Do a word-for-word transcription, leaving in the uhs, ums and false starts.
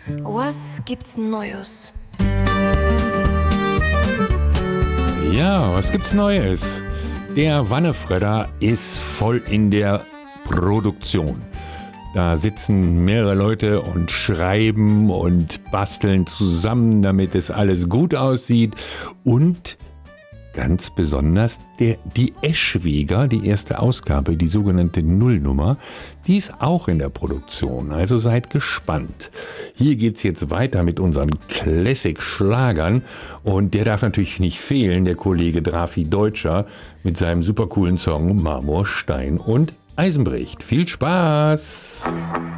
Was gibt's Neues? Ja, was gibt's Neues? Der Wannefredder ist voll in der Produktion. Da sitzen mehrere Leute und schreiben und basteln zusammen, damit es alles gut aussieht. Und ganz besonders der, die Eschweger, die erste Ausgabe, die sogenannte Nullnummer, die ist auch in der Produktion. Also seid gespannt. Hier geht's jetzt weiter mit unseren Classic-Schlagern. Und der darf natürlich nicht fehlen, der Kollege Drafi Deutscher mit seinem super coolen Song Marmor, Stein und Eisenbricht. Viel Spaß!